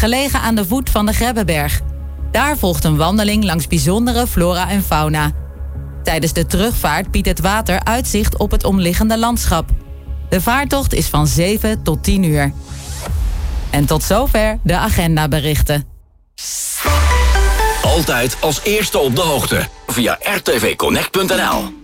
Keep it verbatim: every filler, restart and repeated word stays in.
gelegen aan de voet van de Grebbeberg. Daar volgt een wandeling langs bijzondere flora en fauna. Tijdens de terugvaart biedt het water uitzicht op het omliggende landschap. De vaartocht is van zeven tot tien uur. En tot zover de agendaberichten. Altijd als eerste op de hoogte via r t v connect punt n l.